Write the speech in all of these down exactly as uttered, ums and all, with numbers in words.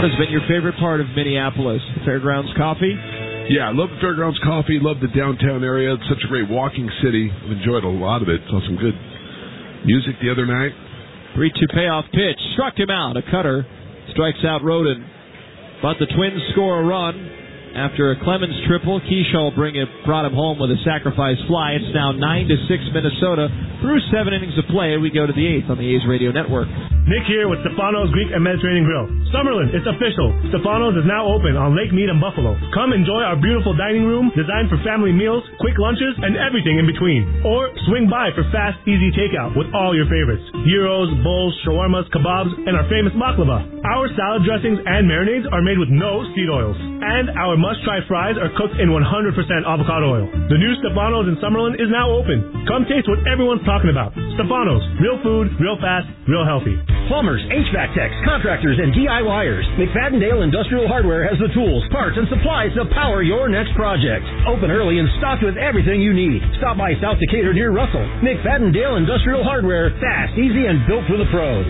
has been your favorite part of Minneapolis? The Fairgrounds Coffee? Yeah, I love the Fairgrounds Coffee. Love the downtown area. It's such a great walking city. I've enjoyed a lot of it. Saw some good music the other night. three two payoff pitch. Struck him out. A cutter strikes out Roden. But the Twins score a run. After a Clemens triple, Keyshaw bring it, brought him home with a sacrifice fly. It's now nine to six Minnesota. Through seven innings of play, we go to the eighth on the A's Radio Network. Nick here with Stefano's Greek and Mediterranean Grill. Summerlin, it's official. Stefano's is now open on Lake Mead and Buffalo. Come enjoy our beautiful dining room designed for family meals, quick lunches, and everything in between. Or swing by for fast, easy takeout with all your favorites. Gyros, bowls, shawarmas, kebabs, and our famous baklava. Our salad dressings and marinades are made with no seed oils. And our must-try fries are cooked in one hundred percent avocado oil. The new Stefano's in Summerlin is now open. Come taste what everyone's talking about. Stefano's. Real food, real fast, real healthy. Plumbers, H V A C techs, contractors, and D I Yers. McFadden-Dale Industrial Hardware has the tools, parts, and supplies to power your next project. Open early and stocked with everything you need. Stop by South Decatur near Russell. McFadden-Dale Industrial Hardware. Fast, easy, and built for the pros.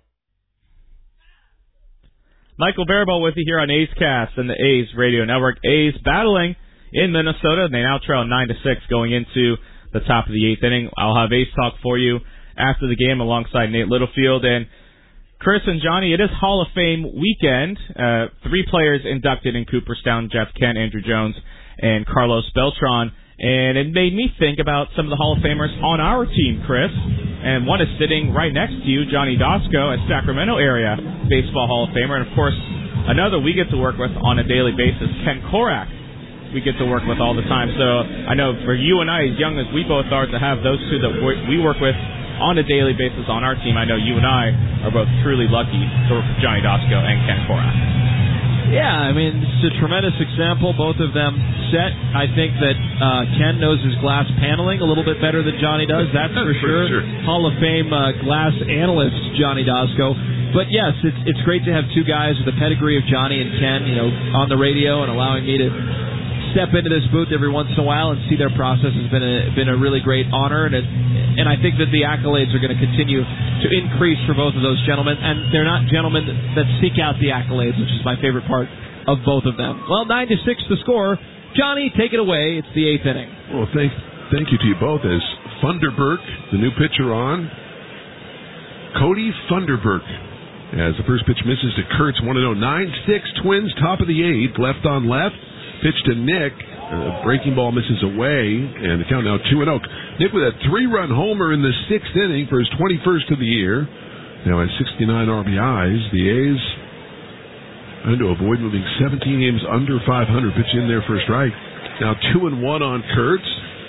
Michael Barabel with you here on A's Cast and the A's Radio Network. A's battling in Minnesota. They now trail nine to six going into the top of the eighth inning. I'll have A's talk for you after the game alongside Nate Littlefield. And Chris and Johnny, it is Hall of Fame weekend. Uh, three players inducted in Cooperstown: Jeff Kent, Andrew Jones, and Carlos Beltran. And it made me think about some of the Hall of Famers on our team, Chris. And one is sitting right next to you, Johnny Dosko, a Sacramento area baseball Hall of Famer. And, of course, another we get to work with on a daily basis, Ken Korak, we get to work with all the time. So I know for you and I, as young as we both are, to have those two that we work with on a daily basis on our team, I know you and I are both truly lucky to work with Johnny Dosko and Ken Korak. Yeah, I mean, it's a tremendous example. Both of them set. I think that uh, Ken knows his glass paneling a little bit better than Johnny does. That's for, for sure. sure. Hall of Fame uh, glass analyst Johnny Dosko. But yes, it's it's great to have two guys with the pedigree of Johnny and Ken, you know, on the radio and allowing me to step into this booth every once in a while and see their process has been a been a really great honor, and it, and I think that the accolades are going to continue to increase for both of those gentlemen, and they're not gentlemen that seek out the accolades, which is my favorite part of both of them. Well, nine to six the score. Johnny, take it away. It's the eighth inning. Well, thank thank you to you both. As Funderburk, the new pitcher on, Cody Funderburk, as the first pitch misses to Kurtz, one and oh. nine six Twins, top of the eighth, left on left. Pitch to Nick. Uh, breaking ball misses away, and the count now two and oh. Nick with a three-run homer in the sixth inning for his twenty-first of the year. Now at sixty-nine R B Is, the A's trying to avoid moving seventeen games under five hundred. Pitch in there for a strike. Now two and one on Kurtz.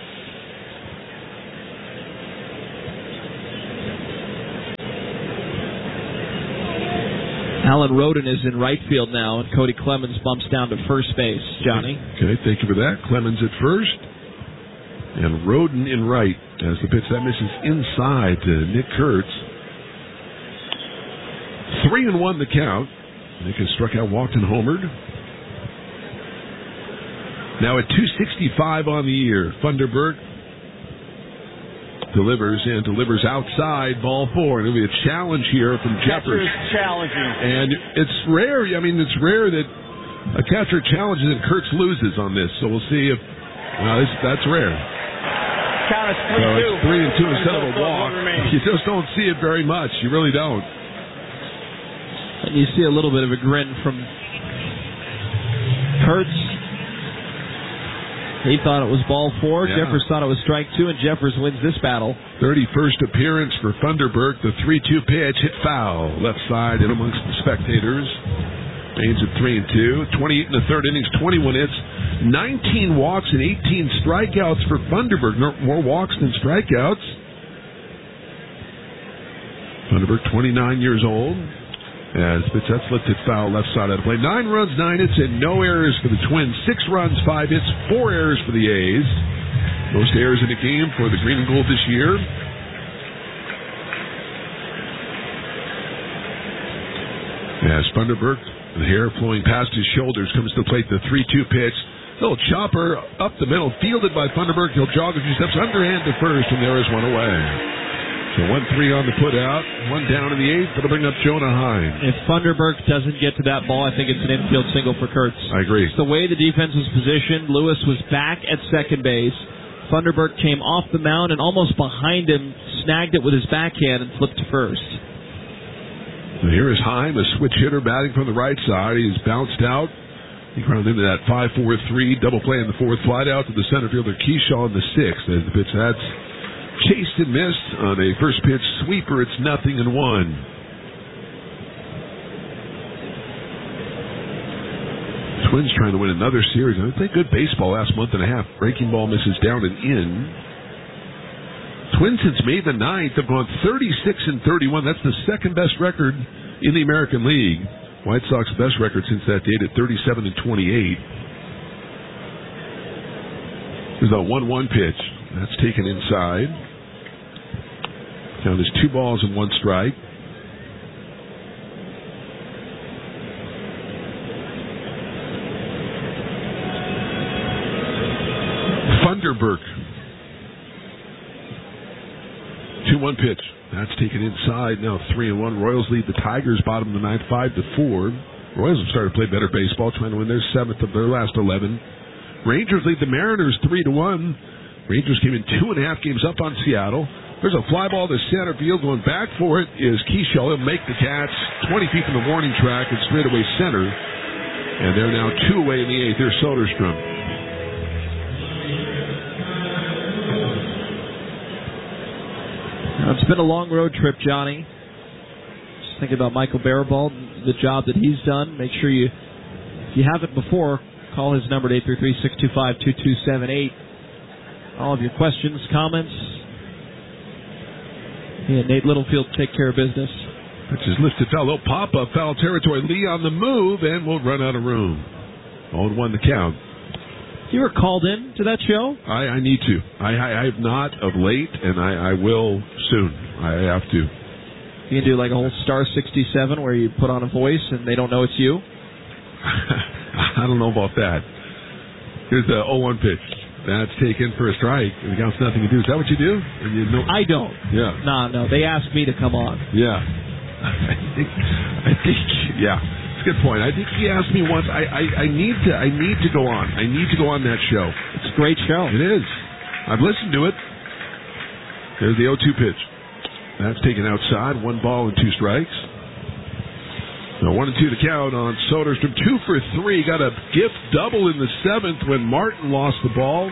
Alan Roden is in right field now, and Cody Clemens bumps down to first base. Johnny? Okay, thank you for that. Clemens at first, and Roden in right as the pitch that misses inside to Nick Kurtz. Three and one the count. Nick has struck out, walked, and homered. Now at two sixty-five on the year, Funderburk delivers and delivers outside, ball four. And it'll be a challenge here from Jeffers. Challenging. And it's rare. I mean, it's rare that a catcher challenges and Kurtz loses on this. So we'll see if well, this, that's rare. Count is three, so two. It's three and two instead of a walk. You just don't see it very much. You really don't. And you see a little bit of a grin from Kurtz. He thought it was ball four. Yeah. Jeffers thought it was strike two, and Jeffers wins this battle. thirty-first appearance for Funderburk. The three two pitch hit foul. Left side in amongst the spectators. A's at three and two. twenty-eight in the third innings, twenty-one hits, nineteen walks, and eighteen strikeouts for Funderburk. More walks than strikeouts. Funderburk, twenty-nine years old. As that's lifted foul left side of the plate. Nine runs, nine hits, and no errors for the Twins. Six runs, five hits, four errors for the A's. Most errors in a game for the Green and Gold this year. As Funderburk, the hair flowing past his shoulders, comes to the plate. The three two pitch. Little chopper up the middle, fielded by Funderburk. He'll jog a few steps underhand to first, and there is one away. So one three on the put out, one down in the eighth. That'll bring up Jonah Hine. If Funderburk doesn't get to that ball, I think it's an infield single for Kurtz. I agree. It's the way the defense was positioned. Lewis was back at second base. Funderburk came off the mound and almost behind him, snagged it with his backhand and flipped to first. So here is Heim, a switch hitter batting from the right side. He's bounced out. He grounded into that five four three double play in the fourth, flight out to the center fielder Keyshaw in the sixth. As the pitch that's chased and missed on a first pitch sweeper. It's nothing and one. Twins trying to win another series. I played good baseball last month and a half. Breaking ball misses down and in. Twins since May the ninth have gone thirty-six and thirty-one. That's the second best record in the American League. White Sox best record since that date at thirty-seven and twenty-eight. There's a one one pitch. That's taken inside. Count is two balls and one strike. Funderburk. two one pitch. That's taken inside. Now three and one. Royals lead the Tigers bottom of the ninth, five to four. Royals have started to play better baseball, trying to win their seventh of their last eleven. Rangers lead the Mariners three to one. Rangers came in two and a half games up on Seattle. There's a fly ball to center field. Going back for it is Keyshaw. He'll make the catch twenty feet from the warning track and straight away center. And they're now two away in the eighth. There's Soderstrom. Now, it's been a long road trip, Johnny. Just thinking about Michael Barabal, the job that he's done. Make sure you, if you haven't before, call his number at eight three three, six two five, two two seven eight. All of your questions, comments. Yeah, Nate Littlefield take care of business. Pitch is lifted foul. Little pop-up, foul territory. Lee on the move, and we'll run out of room. oh and one the count. You were called in to that show? I, I need to. I, I, I have not of late, and I, I will soon. I have to. You can do like a whole Star sixty-seven where you put on a voice and they don't know it's you? I don't know about that. Here's the oh one pitch. That's taken for a strike. And the count's nothing to do. Is that what you do? And you know, I don't. Yeah. No, no. They asked me to come on. Yeah. I think, I think, yeah. It's a good point. I think he asked me once. I, I, I need to I need to go on. I need to go on that show. It's a great show. It is. I've listened to it. There's the oh two pitch. That's taken outside. One ball and two strikes. So one and two to count on Soderstrom. Two for three. Got a gift double in the seventh when Martin lost the ball.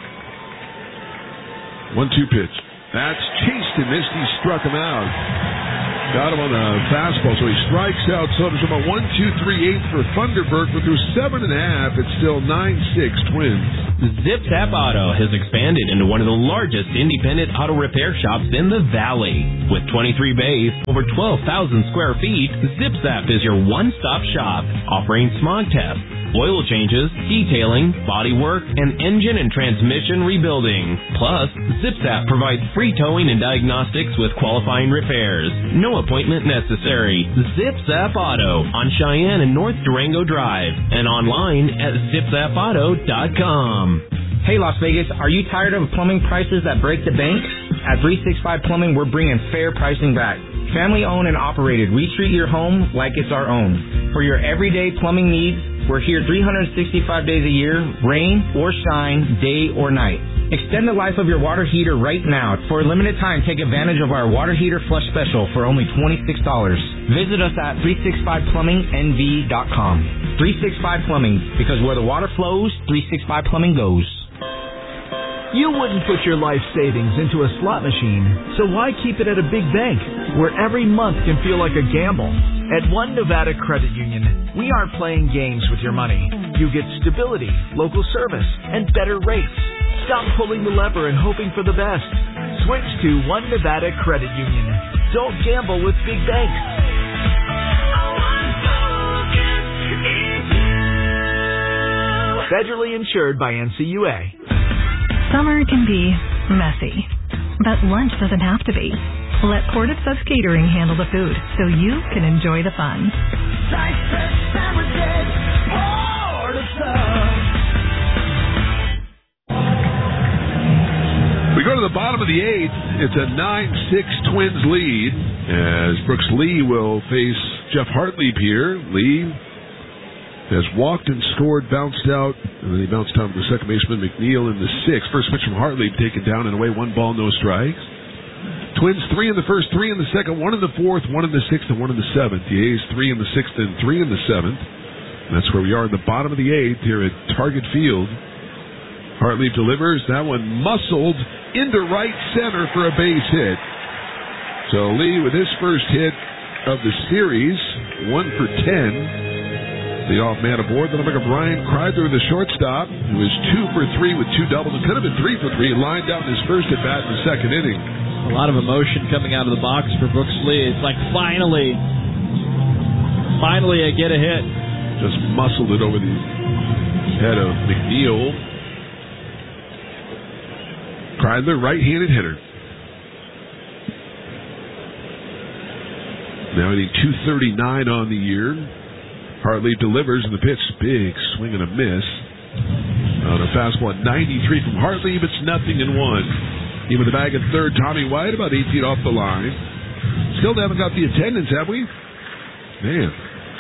One two pitch. That's chased and missed. He struck him out. Got him on a fastball, so he strikes out Soderstrom. A one two three eight for Funderburk, but through seven and a half, it's still nine six Twins. ZipZap Auto has expanded into one of the largest independent auto repair shops in the Valley. With twenty-three bays, over twelve thousand square feet, ZipZap is your one-stop shop, offering smog tests, oil changes, detailing, body work, and engine and transmission rebuilding. Plus, ZipZap provides free towing and diagnostics with qualifying repairs. No appointment necessary. ZipZap Auto on Cheyenne and North Durango Drive and online at zip zap auto dot com. Hey Las Vegas, are you tired of plumbing prices that break the bank? At three sixty-five Plumbing, we're bringing fair pricing back. Family owned and operated, we treat your home like it's our own. For your everyday plumbing needs, we're here three hundred sixty-five days a year, rain or shine, day or night. Extend the life of your water heater right now. For a limited time, take advantage of our water heater flush special for only twenty-six dollars. Visit us at three sixty-five plumbing n v dot com. three sixty-five Plumbing, because where the water flows, three sixty-five Plumbing goes. You wouldn't put your life savings into a slot machine, so why keep it at a big bank where every month can feel like a gamble? At One Nevada Credit Union, we aren't playing games with your money. You get stability, local service, and better rates. Stop pulling the lever and hoping for the best. Switch to One Nevada Credit Union. Don't gamble with big banks. Federally insured by N C U A. Summer can be messy, but lunch doesn't have to be. Let Port of Subs Catering handle the food so you can enjoy the fun. We go to the bottom of the eighth. It's a nine six Twins lead as Brooks Lee will face Jeff Hartlieb here. Lee has walked and scored, bounced out, and then he bounced out to the second baseman McNeil in the sixth. First pitch from Hartlieb taken down and away, one ball, no strikes. Twins three in the first, three in the second, one in the fourth, one in the sixth, and one in the seventh. The A's three in the sixth and three in the seventh. And that's where we are in the bottom of the eighth here at Target Field. Hartlieb delivers. That one muscled into right center for a base hit. So Lee with his first hit of the series, one for ten. The off man aboard. The number of Brian Kreidler, the shortstop, who was two for three with two doubles. It could have been three for three. Lined out his first at bat in the second inning. A lot of emotion coming out of the box for Brooks Lee. It's like finally, finally I get a hit. Just muscled it over the head of McNeil. Kreidler, right-handed hitter. Now hitting two thirty-nine on the year. Hartlieb delivers in the pitch. Big swing and a miss. On a fastball at ninety-three from Hartlieb, it's nothing in one. Even the bag at third, Tommy White, about eight feet off the line. Still haven't got the attendance, have we? Man.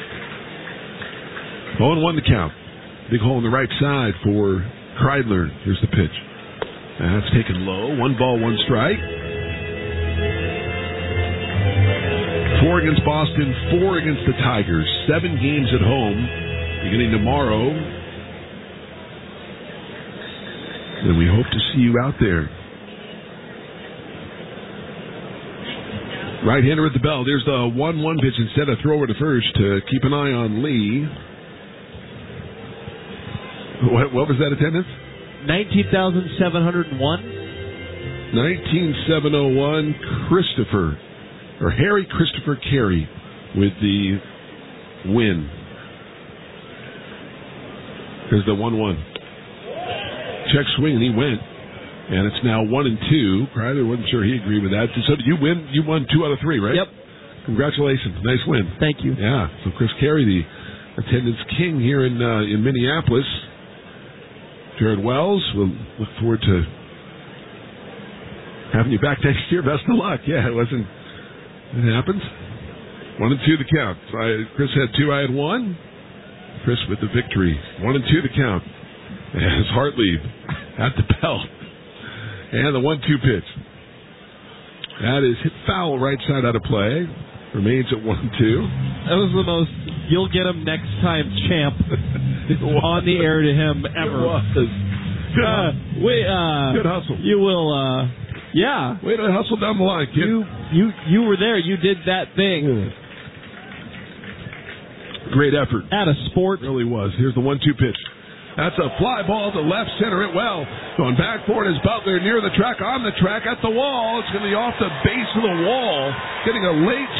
oh and one the count. Big hole in the right side for Kreidler. Here's the pitch. That's taken low. One ball, one strike. Four against Boston, four against the Tigers. Seven games at home beginning tomorrow. And we hope to see you out there. Right-hander at the bell. There's the one one pitch instead of throw over to first to keep an eye on Lee. What, what was that attendance? nineteen thousand seven hundred one. nineteen thousand seven hundred one, Christopher, or Harry Christopher Carey with the win. Here's the one one. Check swing, and he went. And it's now one and two. Kreidler wasn't sure he agreed with that. So did you win? You won two out of three, right? Yep. Congratulations. Nice win. Thank you. Yeah. So Chris Carey, the attendance king here in uh, in Minneapolis. Jared Wells, we'll look forward to having you back next year. Best of luck. Yeah, it wasn't. It happens. One and two the count. So I, Chris had two. I had one. Chris with the victory. One and two the count. As Hartlieb at the belt. And the one two pitch. That is hit foul right side out of play. Remains at one two. That was the most you'll get him next time champ on the air to him ever. It was. Good, uh, we, uh, Good hustle. You will, uh, yeah. Way to hustle down the line, kid. You, you, you were there. You did that thing. Great effort. At a sport. It really was. Here's the one two pitch. That's a fly ball to left center it well. Going back for it is Butler near the track, on the track, at the wall. It's going to be off the base of the wall. Getting a late